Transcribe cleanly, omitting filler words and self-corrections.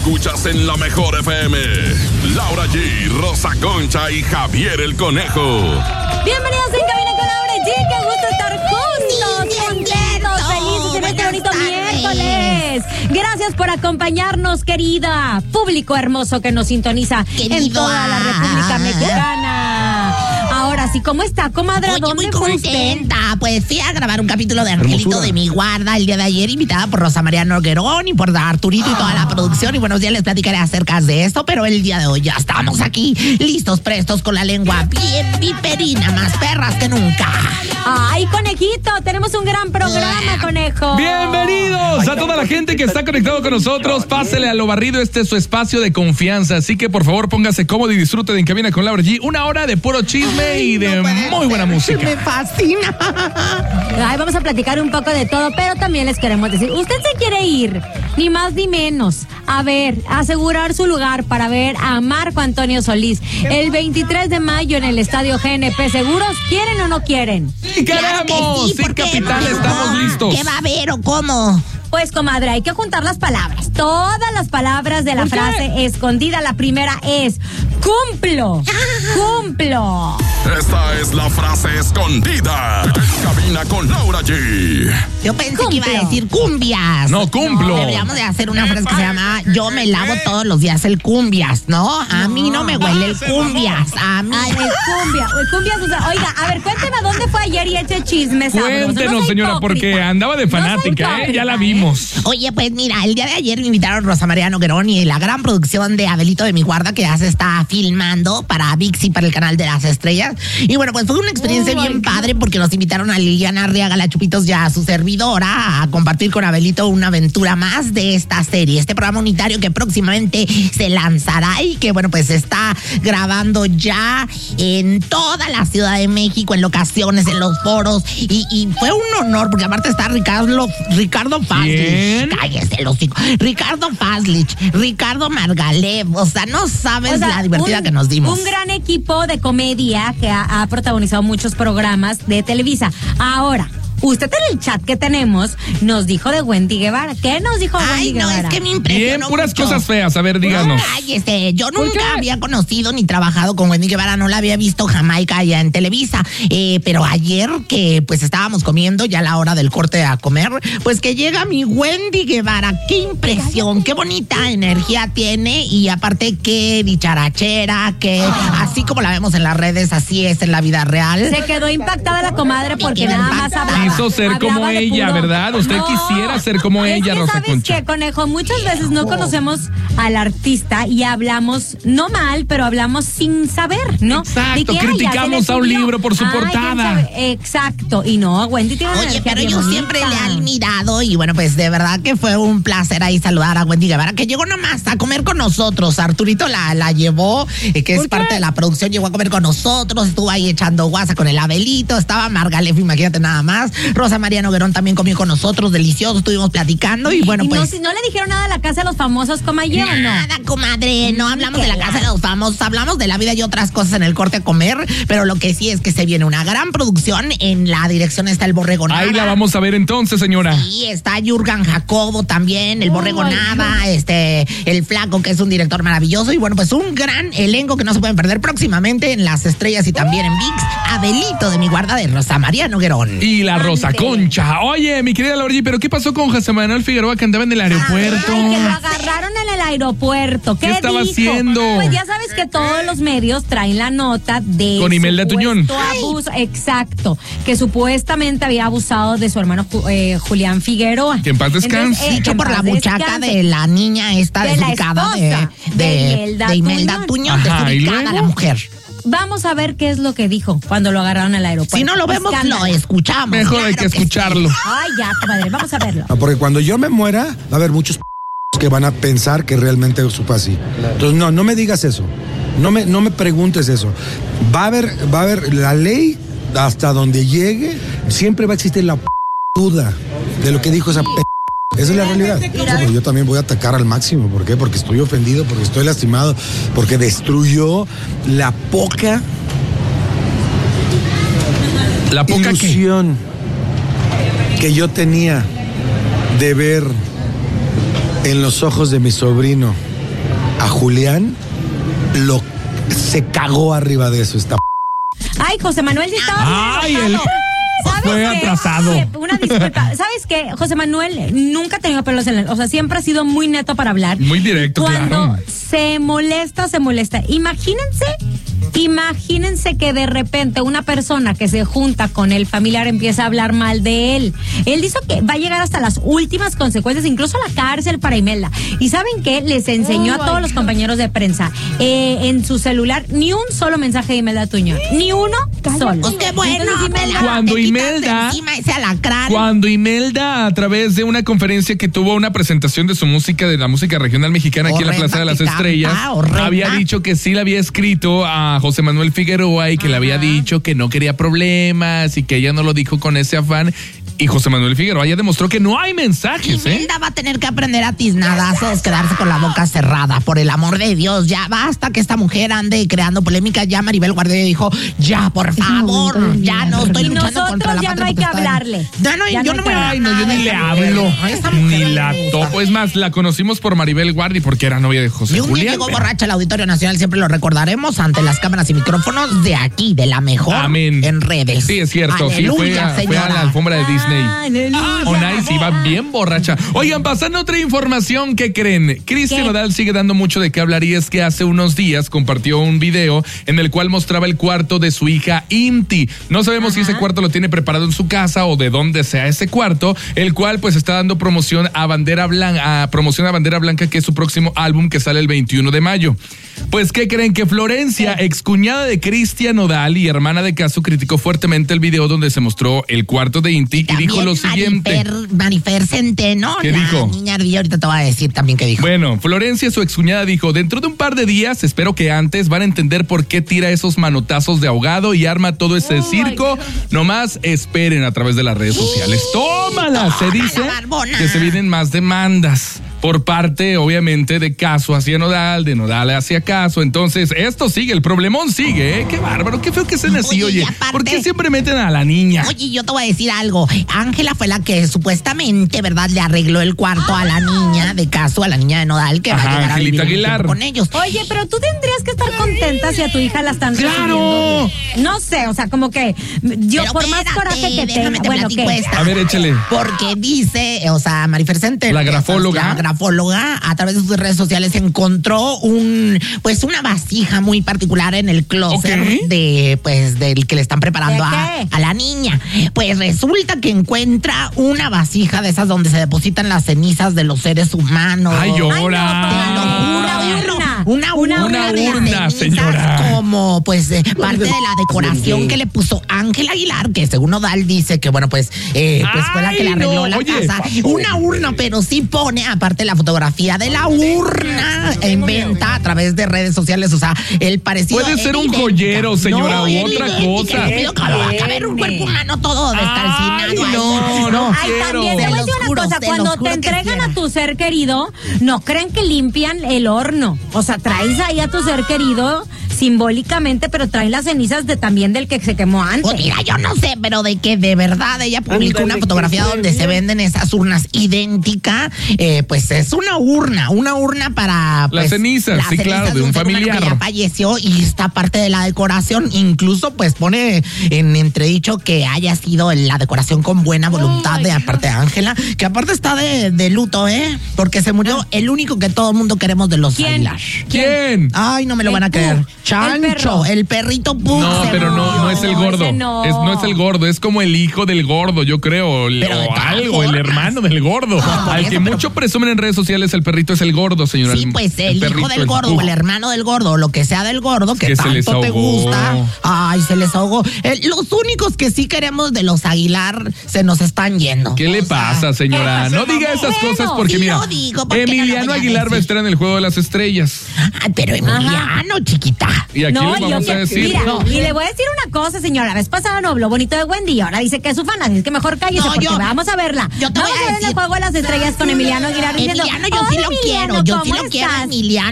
escuchas en la mejor FM. Laura G, Rosa Concha y Javier el Conejo. Bienvenidos en Cabina con Laura G. Qué gusto estar juntos, contentos, felices en este bonito miércoles. Gracias por acompañarnos, querida público hermoso que nos sintoniza en toda la República Mexicana. Ahora sí, ¿cómo está, comadre? Oye, ¿Dónde muy fue usted? contenta. Pues fui a grabar un capítulo de Angelito de mi guarda el día de ayer, invitada por Rosa María Noguerón y por Arturito y toda la producción. Y buenos días, les platicaré acerca de esto, pero el día de hoy ya estamos aquí, listos, prestos, con la lengua bien viperina, más perras que nunca. Ay, conejito, tenemos un gran programa, conejo. Bienvenidos a toda la gente que está conectado con nosotros. Pásele a lo barrido, este es su espacio de confianza. Así que por favor póngase cómodo y disfrute de En Cabina con Laura G. Una hora de puro chisme y de muy buena música. Me fascina. Ay, vamos a platicar un poco de todo, pero también les queremos decir, usted se quiere ir, ni más ni menos, a ver, asegurar su lugar para ver a Marco Antonio Solís el 23 de mayo en el Estadio GNP. ¿Seguros? ¿Quieren o no quieren? ¡Y queremos! Sí, Sí, capital, estamos listos. ¿Qué va a haber o cómo? Pues, comadre, hay que juntar las palabras. Todas las palabras de la frase escondida. La primera es cumplo. Cumplo. Esta es la frase escondida. En Cabina con Laura G. Yo pensé que iba a decir cumbias. No, cumplo. Deberíamos de hacer una frase que se llama yo me lavo todos los días el cumbias, ¿no? A mí no me huele el cumbias. A mí. Ay, el cumbias, o sea, oiga, a ver, cuénteme a dónde fue ayer y eche chisme sabroso. Cuéntenos, No sea señora, hipócrita. porque andaba de No sea fanática, hipócrita, ya la vimos. Oye, pues mira, el día de ayer me invitaron Rosa María Noguerón y la gran producción de Abelito de mi guarda que ya se está filmando para ViX y para el canal de las estrellas. Y bueno, pues fue una experiencia bien padre porque nos invitaron a Liliana Arriaga, la Chupitos, ya a su servidora, a compartir con Abelito una aventura más de esta serie, este programa unitario que próximamente se lanzará y que bueno, pues se está grabando ya en toda la Ciudad de México, en locaciones, en los foros, y fue un honor porque aparte está Ricardo Faslich. Cállese, los hijos. Ricardo Faslich, Ricardo Margalef, o sea, no sabes la divertida que nos dimos. Un gran equipo de comedia que ha protagonizado muchos programas de Televisa. Ahora, usted en el chat que tenemos nos dijo de Wendy Guevara. ¿Qué nos dijo Wendy Guevara? Ay, no, es que me impresionó Bien, puras mucho. cosas feas, a ver, díganos. Cállese, yo ¿Por nunca qué? había conocido ni trabajado con Wendy Guevara, no la había visto Jamaica allá en Televisa, pero ayer que pues estábamos comiendo ya a la hora del corte a comer, pues que llega mi Wendy Guevara, qué impresión, qué bonita energía tiene y aparte qué dicharachera, que así como la vemos en las redes, así es en la vida real. Se quedó impactada la comadre porque nada más hablaba. Quiso ser como de ella, puro- ¿verdad? Usted quisiera ser como es ella, que, Rosa ¿sabes Concha. qué, conejo? Muchas veces no conocemos al artista y hablamos, no mal, pero hablamos sin saber, ¿no? Exacto, De que, ay, ya criticamos se le a un subió. libro por su Ay, portada. quién sabe. Exacto. Y no, Wendy tiene una Oye, energía pero bien yo bonita. siempre le he admirado y bueno, pues de verdad que fue un placer ahí saludar a Wendy Guevara, que llegó nomás a comer con nosotros. Arturito la llevó, que es parte de la producción, llegó a comer con nosotros, estuvo ahí echando guasa con el Abelito, estaba Margalef, imagínate nada más. Rosa María Noguerón también comió con nosotros, delicioso, estuvimos platicando y bueno, Y pues... no, si no le dijeron nada a la casa de los famosos como ayer, ¿o no? Nada, comadre, no hablamos de la casa de los famosos, hablamos de la vida y otras cosas en el corte a comer, pero lo que sí es que se viene una gran producción, en la dirección está el Borrego Nava. Ahí la vamos a ver entonces, señora. Sí, está Jürgen Jacobo también, el Borrego Nava, el Flaco, que es un director maravilloso, y bueno, pues un gran elenco que no se pueden perder próximamente en Las Estrellas y también en ViX, Abelito de mi guarda de Rosa María Noguerón. Y la Rosa Concha. Oye, mi querida Laura G, ¿pero qué pasó con José Manuel Figueroa que andaba en el aeropuerto? Ay, que lo agarraron en el aeropuerto. ¿Qué estaba dijo? haciendo? Pues ya sabes que todos los medios traen la nota de Con Imelda Tuñón. abuso, exacto, que supuestamente había abusado de su hermano Julián Figueroa. Que en paz descanse. Dicho por la muchacha de la niña esta De la desubicada esposa de Imelda Tuñón, Ajá, ¿y desubicada luego? la mujer. Vamos a ver qué es lo que dijo cuando lo agarraron al aeropuerto. Si no lo vemos, Escándalo. lo escuchamos. Mejor hay claro que escucharlo. sí. Ay, ya, comadre, vamos a verlo. Porque cuando yo me muera, va a haber muchos que van a pensar que realmente supo así. Entonces, no me digas eso. No me preguntes eso. Va a haber la ley hasta donde llegue, siempre va a existir la duda de lo que dijo esa Esa es la realidad. Yo también voy a atacar al máximo. ¿Por qué? Porque estoy ofendido, porque estoy lastimado, porque destruyó la poca ilusión que yo tenía de ver en los ojos de mi sobrino a Julián se cagó arriba de eso esta. Ay, José Manuel sí estaba. Ay, él fue atrasado. Una disculpa. ¿Sabes qué? José Manuel nunca ha tenido pelos en o sea, siempre ha sido muy neto para hablar. Muy directo, Cuando claro. se molesta. Imagínense que de repente una persona que se junta con el familiar empieza a hablar mal de él. Él dice que va a llegar hasta las últimas consecuencias, incluso a la cárcel para Imelda. ¿Y saben qué? Les enseñó a todos los compañeros de prensa en su celular ni un solo mensaje de Imelda Tuñón. Ni uno solo. Pues qué bueno. Entonces, Cuando Imelda, a través de una conferencia que tuvo una presentación de su música, de la música regional mexicana aquí en la Plaza de las Estrellas, había dicho que sí le había escrito a José Manuel Figueroa y que le había dicho que no quería problemas y que ella no lo dijo con ese afán. Y José Manuel Figueroa ya demostró que no hay mensajes, Imelda va a tener que aprender a tiznadazos, quedarse con la boca cerrada, por el amor de Dios. Ya basta que esta mujer ande creando polémica. Ya Maribel Guardia dijo, ya, por favor, ya no estoy luchando contra la ya no hay que hablarle. Yo ni le hablo, ni la topo. Es más, la conocimos por Maribel Guardia porque era novia de José Y un día Julián. llegó borracha al Auditorio Nacional, siempre lo recordaremos, ante las cámaras y micrófonos de aquí, de la mejor. Amén. En redes. Sí, es cierto. Aleluya, Fue a la alfombra de Disney. Aleluya. Nice, iba bien borracha. Oigan, pasando otra información, ¿qué creen? Cristian Nodal sigue dando mucho de qué hablar y es que hace unos días compartió un video en el cual mostraba el cuarto de su hija Inti. No sabemos si ese cuarto lo tiene preparado en su casa o de dónde sea ese cuarto, el cual pues está dando promoción a Bandera Blanca, que es su próximo álbum que sale el 21 de mayo. Pues, ¿qué creen? Que Florencia, excuñada de Cristian Nodal y hermana de Casu, criticó fuertemente el video donde se mostró el cuarto de Inti y dijo lo siguiente. Marifer Centeno, ¿Qué la dijo? niña ardilla, ahorita te voy a decir también qué dijo. Bueno, Florencia, su excuñada, dijo: dentro de un par de días, espero que antes, van a entender por qué tira esos manotazos de ahogado y arma todo ese circo. Nomás esperen a través de las redes sociales. ¡Tómala! Se dice Barbona. que se vienen más demandas por parte, obviamente, de Casu hacia Nodal, de Nodal hacia Casu. Entonces, esto sigue, el problemón sigue, ¿eh? Qué bárbaro, qué feo que sean así, oye. Aparte, ¿por qué siempre meten a la niña? Oye, yo te voy a decir algo. Ángela fue la que supuestamente, ¿verdad?, le arregló el cuarto a la niña de Casu, a la niña de Nodal, que va a llegar Angelita a vivir Aguilar con ellos. Oye, pero tú tendrías que estar contenta si a tu hija la están ¡Claro! recibiendo. No sé, o sea, como que yo Pero por más espérate, coraje que déjame tenga, te bueno, platico ¿qué? esta. A ver, échale. Porque dice, o sea, Marifer Centeno, La grafóloga. La grafóloga, a través de sus redes sociales encontró una vasija muy particular en el closet del que le están preparando a la niña. Pues resulta que encuentra una vasija de esas donde se depositan las cenizas de los seres humanos. ¡Ay, llora! Te lo juro, Una una urna, urna, señora. como pues parte de la decoración que le puso Ángel Aguilar, que según Nodal dice que bueno pues fue la que le arregló la casa. Una urna, pero sí pone aparte la fotografía de la urna en venta a través de redes sociales. O sea, el parecido puede ser un joyero, señora, u otra cosa. Va a caber un cuerpo humano todo descalcinado. No Ay, quiero. también te voy a decir una cosa, cuando te que entregan quiera. a tu ser querido, no creen que limpian el horno. O sea, traes ahí a tu ser querido simbólicamente, pero traes las cenizas también del que se quemó antes. Pues mira, yo no sé, pero de que de verdad ella publicó una fotografía donde se venden esas urnas idénticas, pues es una urna para Las cenizas, sí, claro, de un un ser humano familiar. que ya falleció y está parte de la decoración. Incluso pues pone en entredicho que haya sido la decoración con buena voluntad de aparte de Ángela, que aparte está de luto, porque se murió el único que todo el mundo queremos de los ¿Quién? Aguilar. ¿Quién? Ay, no me lo El van a Pug, creer. el Chancho, perro. el perrito Pug. No, se pero no murió. es el gordo. ese no. No es el gordo, es como el hijo del gordo, yo creo. Pero de O todas algo, el formas. hermano del gordo. por Al eso, que pero- mucho presumen en redes sociales, el perrito es el gordo, señora. Sí, pues el hijo perrito, del gordo, Pug. o el hermano del gordo, lo que sea del gordo, que que se les tanto te ahogó. gusta. Ay, se les ahogó. Los únicos que sí queremos de los Aguilar se nos están yendo. ¿Qué le O sea, pasa, señora? ¿qué No pasó, diga esas mamá? cosas Bueno, porque sí mira, lo digo, ¿por qué no lo Emiliano voy a Aguilar va a decir? estar en el Juego de las Estrellas. Ay, pero Emiliano, chiquita. Y aquí les vamos a decir. Mira, y le voy a decir una cosa, señora. La vez pasada no habló bonito de Wendy y ahora dice que es su fan, así es que mejor cállese No, porque yo- vamos a verla. yo te Vamos voy a a ver el decir- Juego de las Estrellas con Emiliano Aguilar diciendo, Emiliano, yo sí "Hola, lo Emiliano, quiero, yo sí ¿cómo lo quiero, estás?" Emiliano.